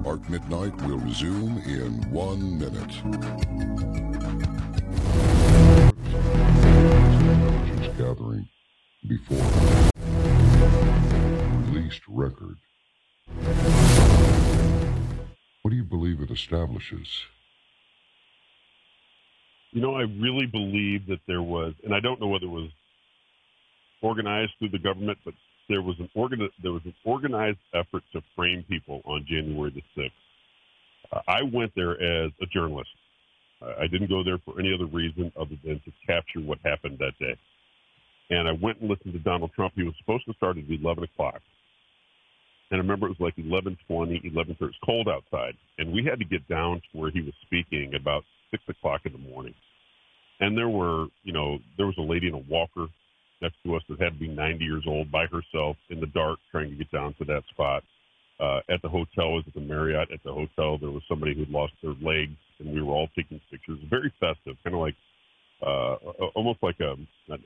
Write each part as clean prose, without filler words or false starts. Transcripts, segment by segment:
Mark Midnight will resume in 1 minute. Intelligence gathering before released record. What do you believe it establishes? You know, I really believe that there was, and I don't know whether it was organized through the government, but there was an organized effort to frame people on January the 6th. I went there as a journalist. I didn't go there for any other reason other than to capture what happened that day. And I went and listened to Donald Trump. He was supposed to start at 11 o'clock. And I remember it was like 11:20, 11:30. It was cold outside. And we had to get down to where he was speaking about 6 o'clock in the morning. And there was a lady in a walker next to us that had to be 90 years old by herself in the dark trying to get down to that spot. At the hotel, was at the Marriott. At the hotel, there was somebody who'd lost their legs, and we were all taking pictures. Very festive, kind of like almost like a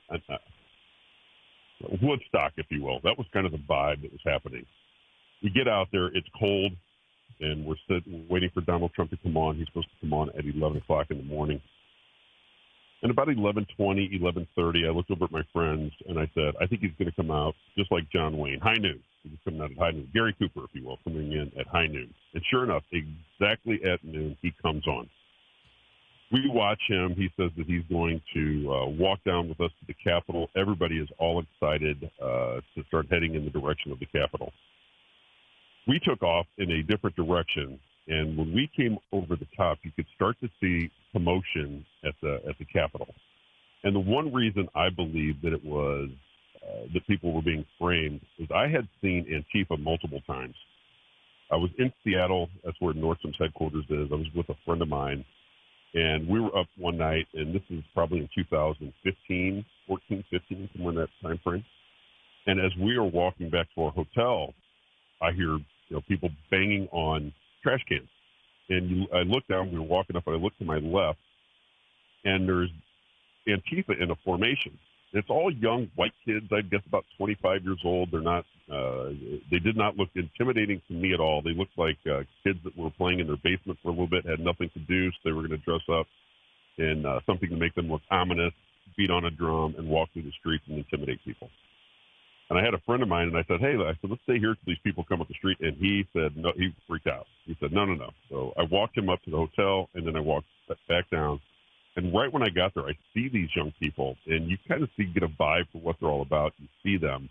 Woodstock, if you will. That was kind of the vibe that was happening. We get out there, it's cold, and we're sitting waiting for Donald Trump to come on. He's supposed to come on at 11 o'clock in the morning. And about 11:20, 11:30, I looked over at my friends, and I said, I think he's going to come out just like John Wayne, high noon. He was coming out at high noon. Gary Cooper, if you will, coming in at high noon. And sure enough, exactly at noon, he comes on. We watch him. He says that he's going to walk down with us to the Capitol. Everybody is all excited to start heading in the direction of the Capitol. We took off in a different direction, and when we came over the top, you could start to see commotion at the Capitol. And the one reason I believe that it was that people were being framed is I had seen Antifa multiple times. I was in Seattle. That's where Nordstrom's headquarters is. I was with a friend of mine, and we were up one night, and this is probably in 2015, 14, 15, somewhere in that time frame. And as we are walking back to our hotel, I hear people banging on trash cans. And I looked down, we were walking up, and I looked to my left, and there's Antifa in a formation. It's all young white kids, I guess about 25 years old. They're not, they did not look intimidating to me at all. They looked like kids that were playing in their basement for a little bit, had nothing to do, so they were going to dress up in something to make them look ominous, beat on a drum, and walk through the streets and intimidate people. And I had a friend of mine, and I said, let's stay here till these people come up the street. And he said, no, he freaked out. He said, no. So I walked him up to the hotel, and then I walked back down. And right when I got there, I see these young people, and you kind of get a vibe for what they're all about. You see them.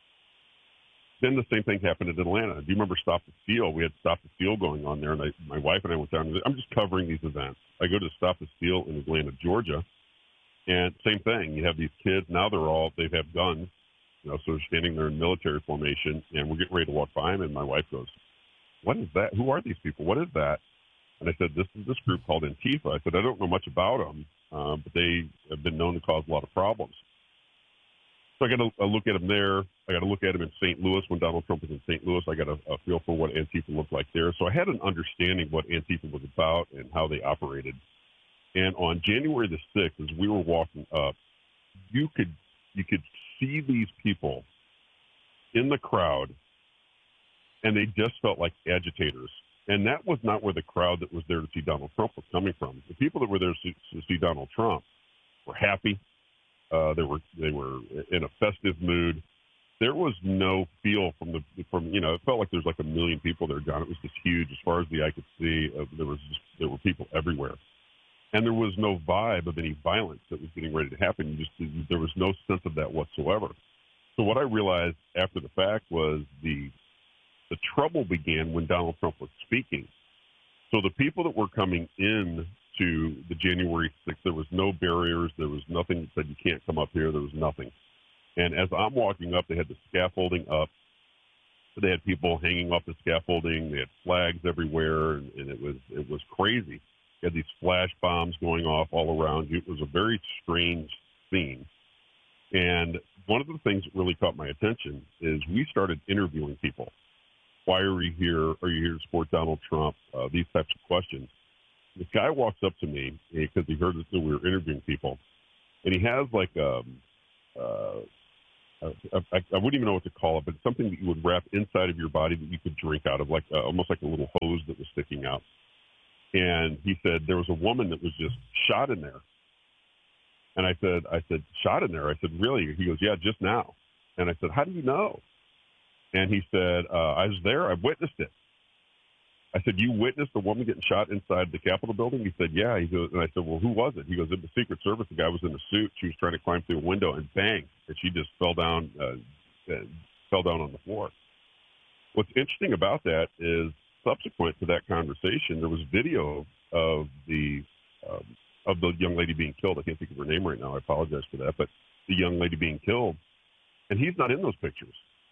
Then the same thing happened in Atlanta. Do you remember Stop the Steal? We had Stop the Steal going on there, and my wife and I went down. I'm just covering these events. I go to Stop the Steal in Atlanta, Georgia, and same thing. You have these kids. Now they have guns. So they're standing there in military formation, and we're getting ready to walk by them, and my wife goes, what is that? Who are these people? What is that? And I said, this is this group called Antifa. I said, I don't know much about them, but they have been known to cause a lot of problems. So I got to look at them there. I got to look at them in St. Louis when Donald Trump was in St. Louis. I got a feel for what Antifa looked like there. So I had an understanding what Antifa was about and how they operated. And on January the 6th, as we were walking up, you could see these people in the crowd, and they just felt like agitators. And that was not where the crowd that was there to see Donald Trump was coming from. The people that were there to see Donald Trump were happy. They were in a festive mood. There was no feel from it felt like there's like 1 million people there, John. It was just huge as far as the eye could see. There were people everywhere. And there was no vibe of any violence that was getting ready to happen. There was no sense of that whatsoever. So what I realized after the fact was the trouble began when Donald Trump was speaking. So the people that were coming in to the January 6th, there was no barriers. There was nothing that said you can't come up here. There was nothing. And as I'm walking up, they had the scaffolding up. They had people hanging off the scaffolding. They had flags everywhere, and it was crazy. You had these flash bombs going off all around you. It was a very strange scene. And one of the things that really caught my attention is we started interviewing people. Why are you here? Are you here to support Donald Trump? These types of questions. This guy walks up to me because he heard that we were interviewing people, and he has like I wouldn't even know what to call it, but it's something that you would wrap inside of your body that you could drink out of, like almost like a little hose that was sticking out. And he said there was a woman that was just shot in there. And I said, shot in there? I said, really? He goes, yeah, just now. And I said, how do you know? And he said, I was there. I witnessed it. I said, you witnessed a woman getting shot inside the Capitol building? He said, yeah. He goes, and I said, well, who was it? He goes, it was Secret Service. The guy was in a suit. She was trying to climb through a window, and bang, and she just fell down on the floor. What's interesting about that is subsequent to that conversation, there was video of the young lady being killed. I can't think of her name right now. I apologize for that. But the young lady being killed, and he's not in those pictures.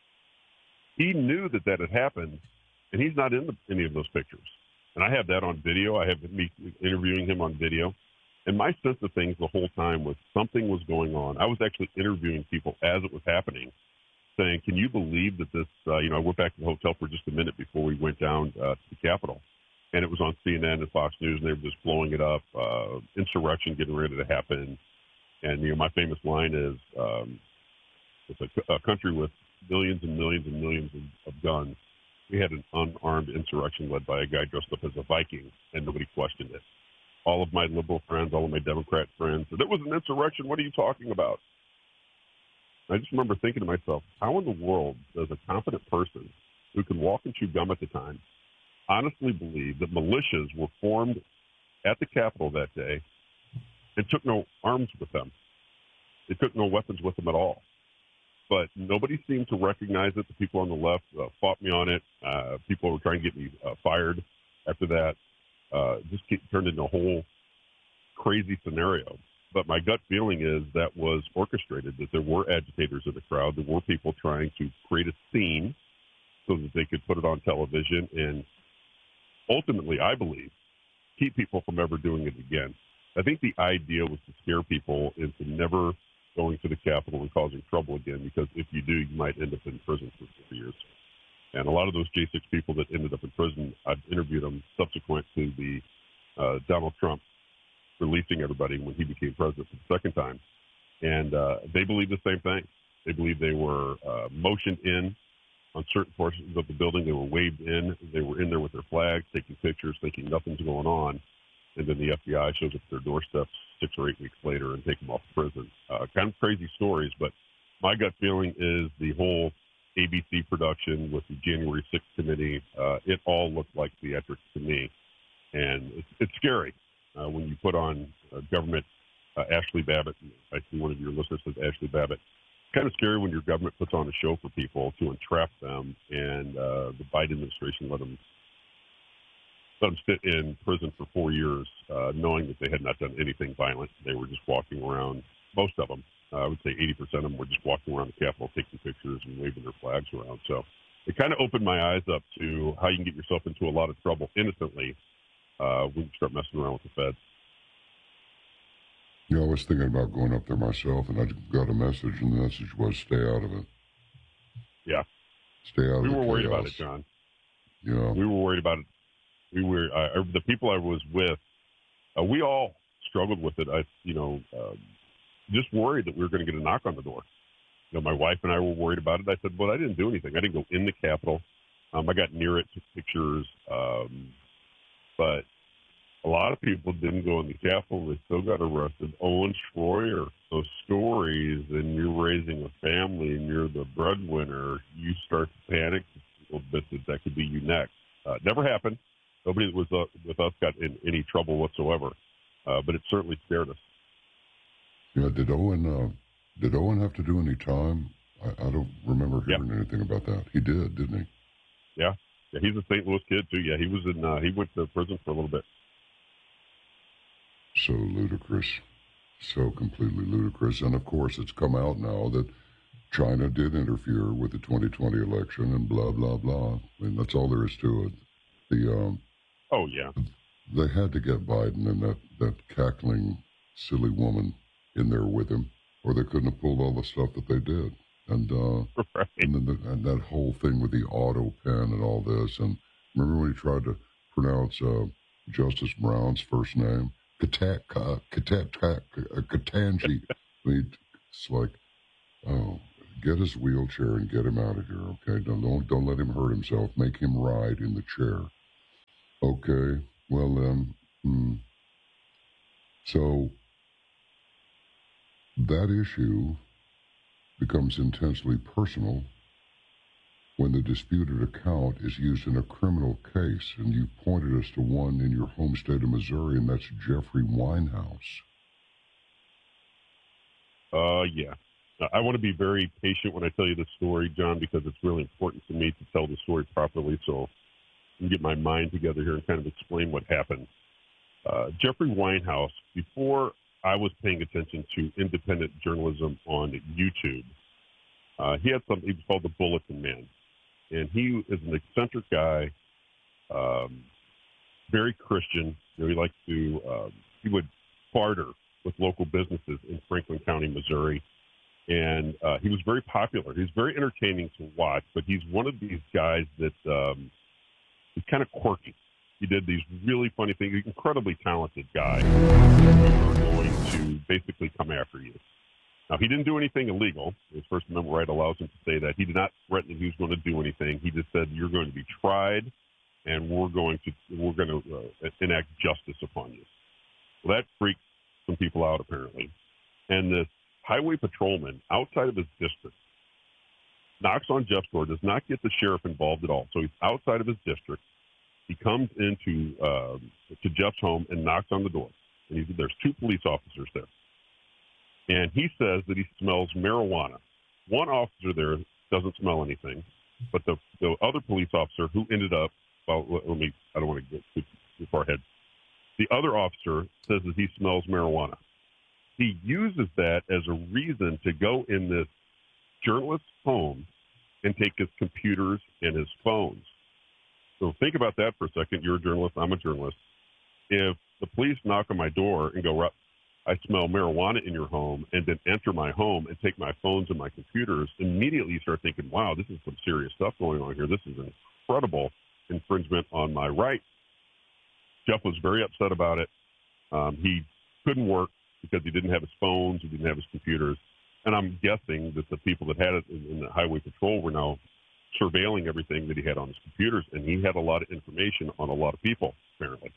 He knew that had happened, and he's not in any of those pictures. And I have that on video. I have me interviewing him on video. And my sense of things the whole time was something was going on. I was actually interviewing people as it was happening, saying, can you believe that this, I went back to the hotel for just a minute before we went down to the Capitol. And it was on CNN and Fox News, and they were just blowing it up, insurrection getting ready to happen. And, my famous line is, it's a country with millions and millions and millions of guns. We had an unarmed insurrection led by a guy dressed up as a Viking, and nobody questioned it. All of my liberal friends, all of my Democrat friends said, it was an insurrection. What are you talking about? I just remember thinking to myself, how in the world does a competent person who can walk and chew gum at the time honestly believe that militias were formed at the Capitol that day and took no arms with them? They took no weapons with them at all. But nobody seemed to recognize it. The people on the left fought me on it. People were trying to get me fired after that. Turned into a whole crazy scenario. But my gut feeling is that was orchestrated, that there were agitators in the crowd. There were people trying to create a scene so that they could put it on television and ultimately, I believe, keep people from ever doing it again. I think the idea was to scare people into never going to the Capitol and causing trouble again, because if you do, you might end up in prison for 4 years. And a lot of those J6 people that ended up in prison, I've interviewed them subsequent to the Donald Trump releasing everybody when he became president for the second time. And they believe the same thing. They believe they were motioned in on certain portions of the building. They were waved in. They were in there with their flags, taking pictures, thinking nothing's going on. And then the FBI shows up at their doorstep 6 or 8 weeks later and take them off to prison. Kind of crazy stories, but my gut feeling is the whole ABC production with the January 6th committee, it all looked like theatrics to me. And it's scary when you put on government, Ashley Babbitt, I see one of your listeners says Ashley Babbitt. It's kind of scary when your government puts on a show for people to entrap them, and the Biden administration let them sit in prison for 4 years, knowing that they had not done anything violent. They were just walking around, most of them, I would say 80% of them were just walking around the Capitol, taking pictures and waving their flags around. So it kind of opened my eyes up to how you can get yourself into a lot of trouble innocently when you start messing around with the feds. Yeah, I was thinking about going up there myself, and I got a message, and the message was stay out of it. Yeah. Stay out of it. We were worried about it, John. Yeah. We were worried about it. We were the people I was with. We all struggled with it. Just worried that we were going to get a knock on the door. My wife and I were worried about it. I said, "Well, I didn't do anything. I didn't go in the Capitol. I got near it, took pictures, but a lot of people didn't go in the Capitol. They still got arrested. Owen Schroyer, those stories, and you're raising a family, and you're the breadwinner. You start to panic a little bit that could be you next. Never happened. Nobody that was with us got in any trouble whatsoever, but it certainly scared us. Yeah, did Owen have to do any time? I don't remember hearing anything about that. He did, didn't he? Yeah, he's a St. Louis kid too. Yeah, he was in. He went to prison for a little bit. So ludicrous, so completely ludicrous. And of course, it's come out now that China did interfere with the 2020 election and blah blah blah. I mean, that's all there is to it. Oh yeah, they had to get Biden and that cackling silly woman in there with him, or they couldn't have pulled all the stuff that they did. And right. and then and that whole thing with the auto pen and all this. And remember when he tried to pronounce Justice Brown's first name, Katanji? I mean, it's like, oh, get his wheelchair and get him out of here, okay? Don't let him hurt himself. Make him ride in the chair. Okay, well then, so that issue becomes intensely personal when the disputed account is used in a criminal case, and you pointed us to one in your home state of Missouri, and that's Jeffrey Winehouse. Yeah. I want to be very patient when I tell you this story, John, because it's really important to me to tell the story properly, so I can get my mind together here and kind of explain what happened. Jeffrey Winehouse, before I was paying attention to independent journalism on YouTube, he had something he was called the Bulletin Man. And he is an eccentric guy, very Christian. He liked to, he would barter with local businesses in Franklin County, Missouri. And he was very popular. He's very entertaining to watch, but he's one of these guys that is kind of quirky. He did these really funny things. He's an incredibly talented guy who are going to basically come after you. Now, he didn't do anything illegal. His First Amendment right allows him to say that. He did not threaten that he was going to do anything. He just said, you're going to be tried, and we're going to enact justice upon you. Well, that freaked some people out, apparently. And this highway patrolman outside of his district knocks on Jeff's door, does not get the sheriff involved at all. So he's outside of his district. He comes into to Jeff's home and knocks on the door. And there's two police officers there. And he says that he smells marijuana. One officer there doesn't smell anything, but the other police officer who ended up, well, I don't want to get too far ahead. The other officer says that he smells marijuana. He uses that as a reason to go in this journalist's home and take his computers and his phones. So think about that for a second. You're a journalist. I'm a journalist. If the police knock on my door and go, I smell marijuana in your home, and then enter my home and take my phones and my computers, immediately you start thinking, wow, this is some serious stuff going on here. This is an incredible infringement on my rights. Jeff was very upset about it. He couldn't work because he didn't have his phones, he didn't have his computers. And I'm guessing that the people that had it in the highway patrol were now surveilling everything that he had on his computers, and he had a lot of information on a lot of people, apparently.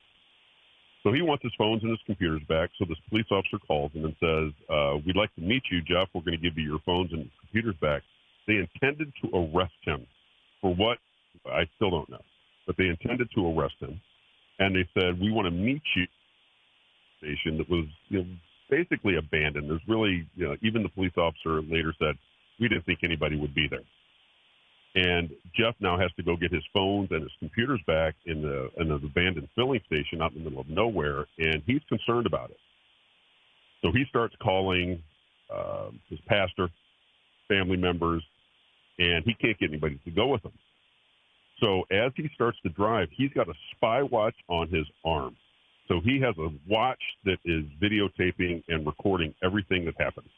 So he wants his phones and his computers back. So this police officer calls him and says, we'd like to meet you, Jeff. We're going to give you your phones and computers back. They intended to arrest him for what? I still don't know. But they intended to arrest him. And they said, we want to meet you at a station that was basically abandoned. There's really, even the police officer later said, we didn't think anybody would be there. And Jeff now has to go get his phones and his computers back in an abandoned filling station out in the middle of nowhere, and he's concerned about it. So he starts calling his pastor, family members, and he can't get anybody to go with him. So as he starts to drive, he's got a spy watch on his arm. So he has a watch that is videotaping and recording everything that happens.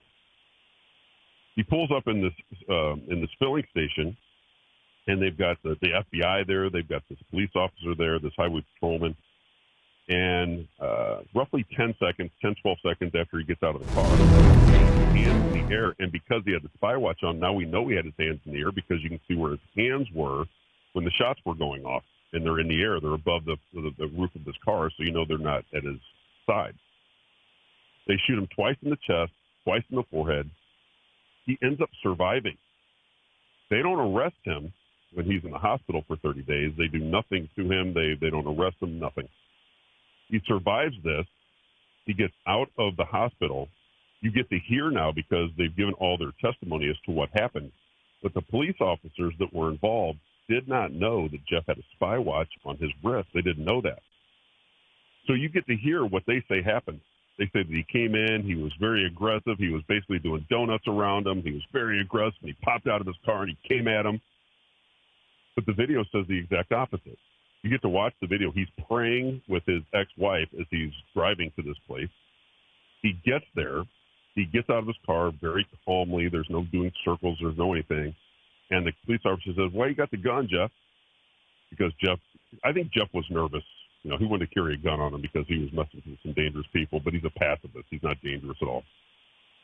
He pulls up in this filling station, and they've got the FBI there. They've got this police officer there, this highway patrolman. And roughly 12 seconds after he gets out of the car, his hands in the air. And because he had the spy watch on, now we know he had his hands in the air because you can see where his hands were when the shots were going off. And they're in the air. They're above the roof of this car, so you know they're not at his side. They shoot him twice in the chest, twice in the forehead. He ends up surviving. They don't arrest him when he's in the hospital for 30 days. They do nothing to him. They don't arrest him, nothing. He survives this. He gets out of the hospital. You get to hear now because they've given all their testimony as to what happened. But the police officers that were involved did not know that Jeff had a spy watch on his wrist. They didn't know that. So you get to hear what they say happened. They said that he came in, he was very aggressive, he was basically doing donuts around him, he was very aggressive, and he popped out of his car and he came at him. But the video says the exact opposite. You get to watch the video. He's praying with his ex-wife as he's driving to this place. He gets there. He gets out of his car very calmly. There's no doing circles. There's no anything. And the police officer says, why you got the gun, Jeff? Because I think Jeff was nervous. He wanted to carry a gun on him because he was messing with some dangerous people, but he's a pacifist. He's not dangerous at all.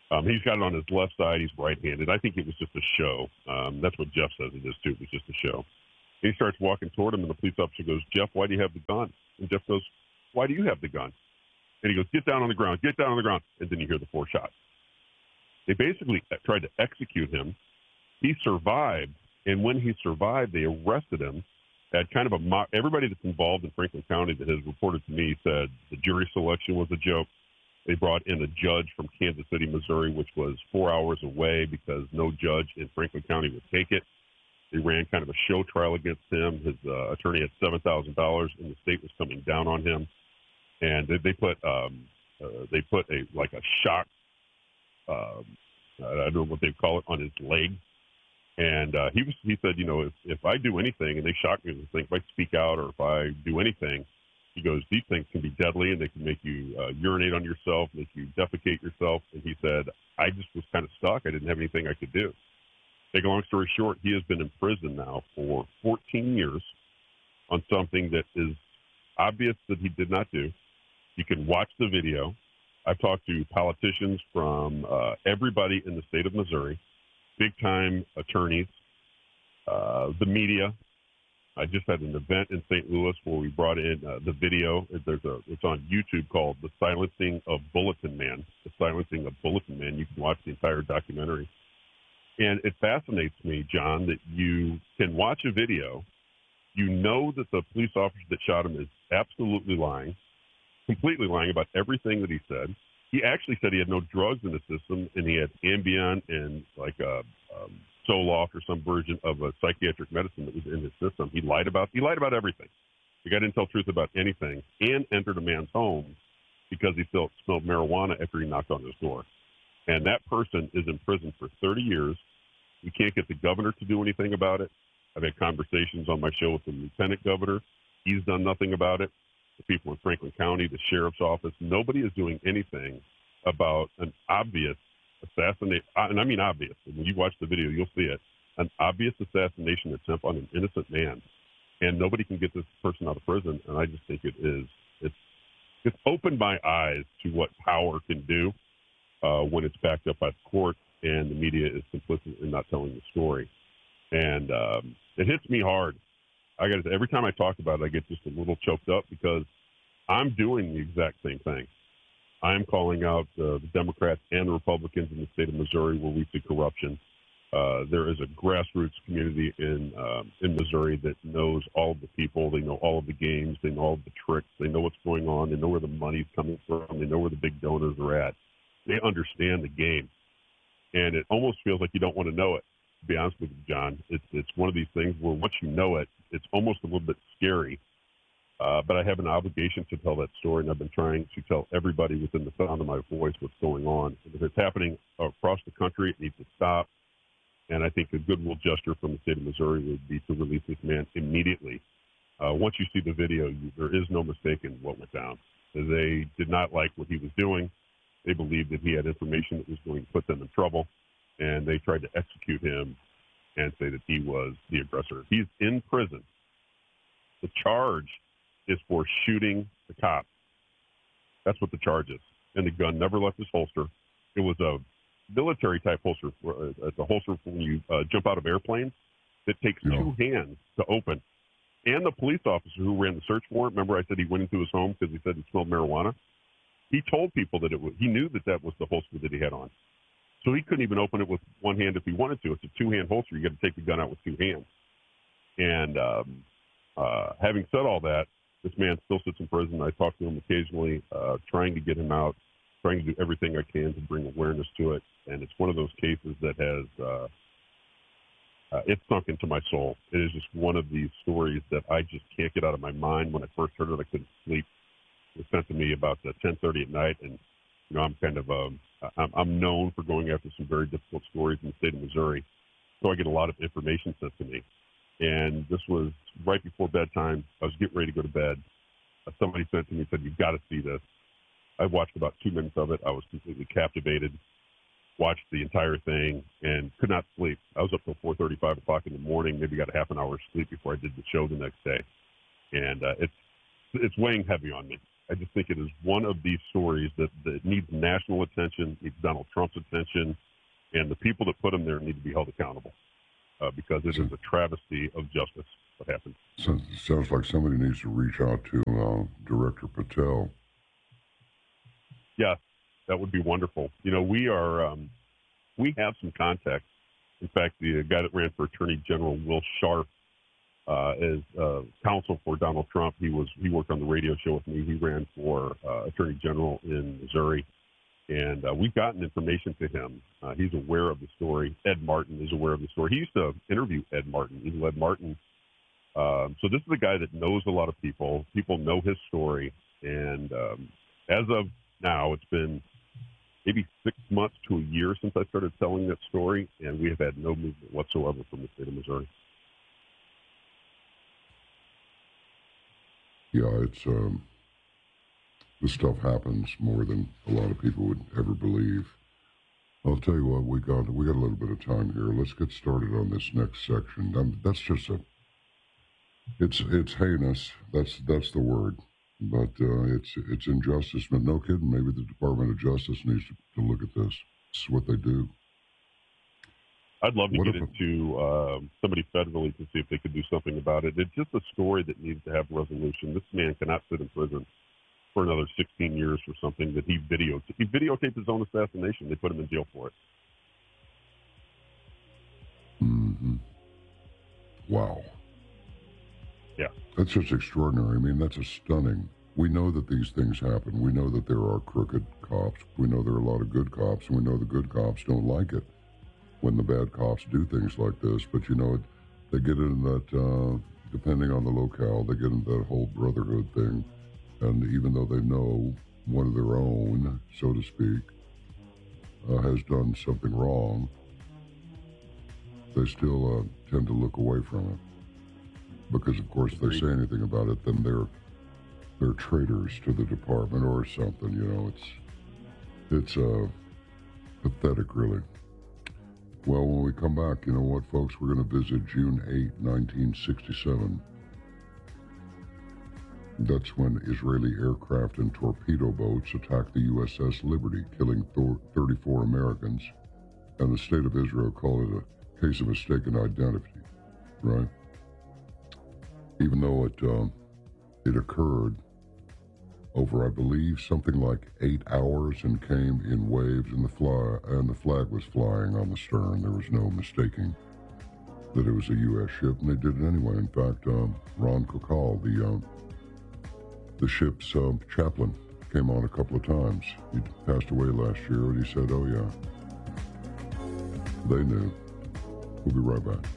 He's got it on his left side. He's right-handed. I think it was just a show. That's what Jeff says it is, too. It was just a show. He starts walking toward him, and the police officer goes, "Jeff, why do you have the gun?" And Jeff goes, "Why do you have the gun?" And he goes, "Get down on the ground. Get down on the ground." And then you hear the 4 shots. They basically tried to execute him. He survived, and when he survived, they arrested him. Had kind of a mock. Everybody that's involved in Franklin County that has reported to me said the jury selection was a joke. They brought in a judge from Kansas City, Missouri, which was 4 hours away because no judge in Franklin County would take it. They ran kind of a show trial against him. His attorney had $7,000, and the state was coming down on him. And they put a shock. I don't know what they call it on his leg. And he said, if I do anything and they shock me with this thing, if I speak out or if I do anything, he goes, these things can be deadly and they can make you urinate on yourself, make you defecate yourself. And he said, I just was kind of stuck. I didn't have anything I could do. Make a long story short, he has been in prison now for 14 years on something that is obvious that he did not do. You can watch the video. I've talked to politicians from everybody in the state of Missouri, big-time attorneys, the media. I just had an event in St. Louis where we brought in the video. It's on YouTube called The Silencing of Bulletin Man. The Silencing of Bulletin Man. You can watch the entire documentary. And it fascinates me, John, that you can watch a video. You know that the police officer that shot him is absolutely lying, completely lying about everything that he said. He actually said he had no drugs in the system, and he had Ambien and like a Zoloft or some version of a psychiatric medicine that was in his system. He lied about everything. The guy didn't tell truth about anything, and entered a man's home because he smelled marijuana after he knocked on his door. And that person is in prison for 30 years. We can't get the governor to do anything about it. I've had conversations on my show with the lieutenant governor. He's done nothing about it. The people in Franklin County, the sheriff's office, nobody is doing anything about an obvious assassination. And I mean obvious. When you watch the video, you'll see it. An obvious assassination attempt on an innocent man. And nobody can get this person out of prison. And I just think it's opened my eyes to what power can do when it's backed up by the court and the media is complicit in not telling the story. And it hits me hard. I got to say, every time I talk about it, I get just a little choked up because I'm doing the exact same thing. I'm calling out the Democrats and the Republicans in the state of Missouri where we see corruption. There is a grassroots community in Missouri that knows all of the people. They know all of the games. They know all of the tricks. They know what's going on. They know where the money's coming from. They know where the big donors are at. They understand the game. And it almost feels like you don't want to know it, to be honest with you, John. It's one of these things where once you know it, it's almost a little bit scary. But I have an obligation to tell that story, and I've been trying to tell everybody within the sound of my voice what's going on. If it's happening across the country, it needs to stop. And I think a goodwill gesture from the state of Missouri would be to release this man immediately. Once you see the video, there is no mistaking what went down. They did not like what he was doing. They believed that he had information that was going to put them in trouble, and they tried to execute him and say that he was the aggressor. He's in prison. The charge is for shooting the cop. That's what the charge is. And the gun never left his holster. It was a military-type holster. It's a holster when you jump out of airplanes. It takes two hands to open. And the police officer who ran the search warrant, remember I said he went into his home because he said he smelled marijuana? He told people that he knew that was the holster that he had on. So he couldn't even open it with one hand if he wanted to. It's a two-hand holster. You got to take the gun out with two hands. And having said all that, this man still sits in prison. I talk to him occasionally, trying to get him out, trying to do everything I can to bring awareness to it. And it's one of those cases that has it's sunk into my soul. It is just one of these stories that I just can't get out of my mind. When I first heard it, I couldn't sleep. It was sent to me about 10:30 at night, and I'm kind of I'm known for going after some very difficult stories in the state of Missouri, so I get a lot of information sent to me. And this was right before bedtime. I was getting ready to go to bed. Somebody sent to me and said, "You've got to see this." I watched about 2 minutes of it. I was completely captivated. Watched the entire thing and could not sleep. I was up till 4:30, 5 o'clock in the morning. Maybe got a half an hour of sleep before I did the show the next day, and it's weighing heavy on me. I just think it is one of these stories that needs national attention, needs Donald Trump's attention, and the people that put him there need to be held accountable because it is a travesty of justice what happened. So, sounds like somebody needs to reach out to Director Patel. Yeah, that would be wonderful. You know, we have some contacts. In fact, the guy that ran for Attorney General, Will Sharp, as counsel for Donald Trump, he worked on the radio show with me. He ran for Attorney General in Missouri, and we've gotten information to him. He's aware of the story. Ed Martin is aware of the story. He used to interview Ed Martin. Ed Martin. So this is a guy that knows a lot of people. People know his story, and as of now, it's been maybe 6 months to a year since I started telling that story, and we have had no movement whatsoever from the state of Missouri. Yeah, it's this stuff happens more than a lot of people would ever believe. I'll tell you what, we got a little bit of time here. Let's get started on this next section. That's just it's heinous. That's the word. But it's injustice. But no kidding, maybe the Department of Justice needs to look at this. This is what they do. I'd love to get into somebody federally to see if they could do something about it. It's just a story that needs to have resolution. This man cannot sit in prison for another 16 years for something that he videotaped. He videotaped his own assassination. They put him in jail for it. Mm-hmm. Wow. Yeah. That's just extraordinary. I mean, that's stunning. We know that these things happen. We know that there are crooked cops. We know there are a lot of good cops. And we know the good cops don't like it when the bad cops do things like this. But, you know, they get into that, depending on the locale, they get into that whole brotherhood thing. And even though they know one of their own, so to speak, has done something wrong, they still tend to look away from it. Because, of course, if they say anything about it, then they're traitors to the department or something. You know, it's pathetic, really. Well, when we come back, you know what, folks? We're going to visit June 8, 1967. That's when Israeli aircraft and torpedo boats attacked the USS Liberty, killing 34 Americans. And the state of Israel called it a case of mistaken identity, right? Even though it occurred over, I believe, something like 8 hours and came in waves, and the flag was flying on the stern. There was no mistaking that it was a U.S. ship, and they did it anyway. In fact, Ron Kokal, the ship's chaplain, came on a couple of times. He passed away last year, and he said, "Oh yeah, they knew." We'll be right back.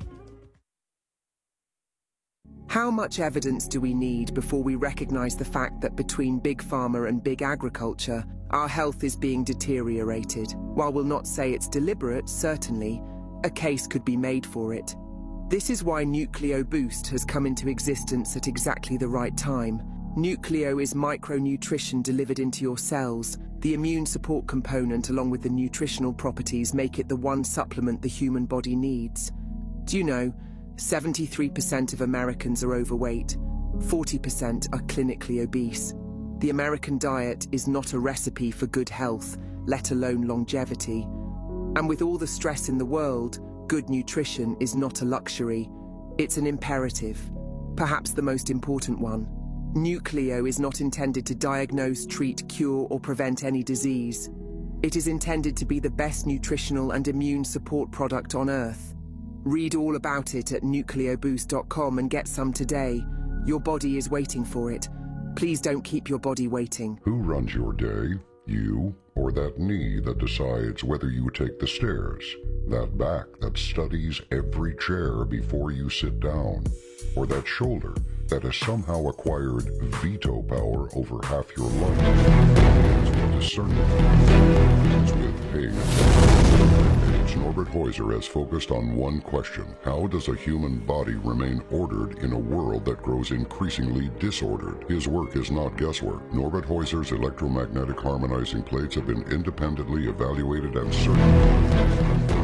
How much evidence do we need before we recognize the fact that between big pharma and big agriculture, our health is being deteriorated? While we'll not say it's deliberate, certainly, a case could be made for it. This is why Nucleo Boost has come into existence at exactly the right time. Nucleo is micronutrition delivered into your cells. The immune support component along with the nutritional properties make it the one supplement the human body needs. Do you know, 73% of Americans are overweight, 40% are clinically obese. The American diet is not a recipe for good health, let alone longevity. And with all the stress in the world, good nutrition is not a luxury, it's an imperative, perhaps the most important one. Nucleo is not intended to diagnose, treat, cure, or prevent any disease. It is intended to be the best nutritional and immune support product on Earth. Read all about it at nucleoboost.com and get some today. Your body is waiting for it. Please don't keep your body waiting. Who runs your day? You or that knee that decides whether you take the stairs? That back that studies every chair before you sit down? Or that shoulder that has somehow acquired veto power over half your life? It's with discernment. It's with paying attention. Norbert Heuser has focused on one question. How does a human body remain ordered in a world that grows increasingly disordered? His work is not guesswork. Norbert Heuser's electromagnetic harmonizing plates have been independently evaluated and certified, confirming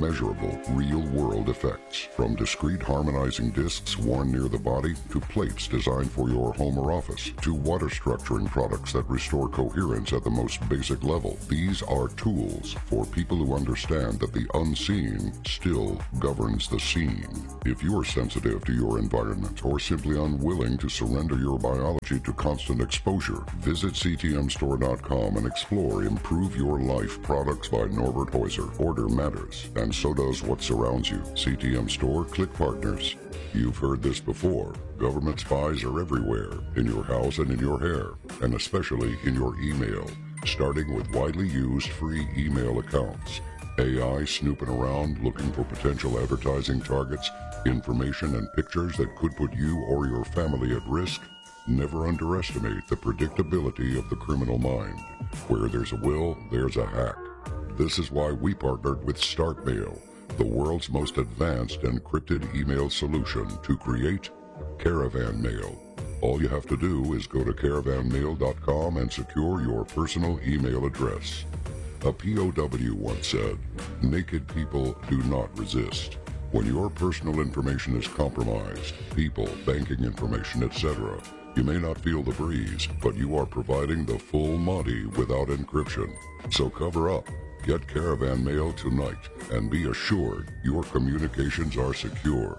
measurable, real-world effects. From discrete harmonizing discs worn near the body to plates designed for your home or office to water structuring products that restore coherence at the most basic level. These are tools for people who understand that the unseen still governs the scene. If you are sensitive to your environment or simply unwilling to surrender your biology to constant exposure, visit ctmstore.com and explore Improve Your Life products by Norbert Heuser. Order matters, and so does what surrounds you. CTM Store, click partners. You've heard this before. Government spies are everywhere, in your house and in your hair, and especially in your email, starting with widely used free email accounts. AI snooping around looking for potential advertising targets, information and pictures that could put you or your family at risk. Never underestimate the predictability of the criminal mind. Where there's a will, there's a hack. This is why we partnered with StarkMail, the world's most advanced encrypted email solution, to create Caravan Mail. All you have to do is go to caravanmail.com and secure your personal email address. A POW once said, "Naked people do not resist." When your personal information is compromised, people, banking information, etc., you may not feel the breeze, but you are providing the full Monty without encryption. So cover up. Get Caravan Mail tonight and be assured your communications are secure.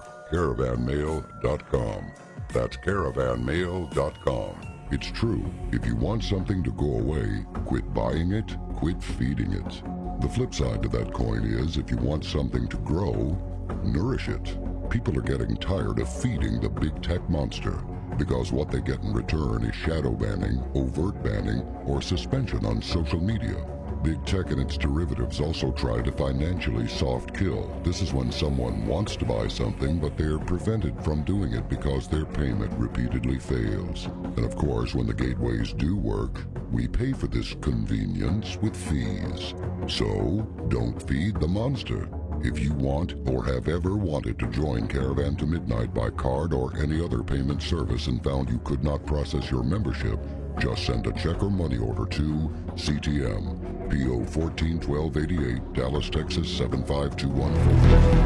Caravanmail.com. That's caravanmail.com. It's true. If you want something to go away, quit buying it, quit feeding it. The flip side to that coin is if you want something to grow, nourish it. People are getting tired of feeding the big tech monster because what they get in return is shadow banning, overt banning, or suspension on social media. Big tech and its derivatives also try to financially soft kill. This is when someone wants to buy something, but they're prevented from doing it because their payment repeatedly fails. And of course, when the gateways do work, we pay for this convenience with fees. So, don't feed the monster. If you want or have ever wanted to join Caravan to Midnight by card or any other payment service and found you could not process your membership, just send a check or money order to CTM, PO 141288, Dallas, Texas 75214.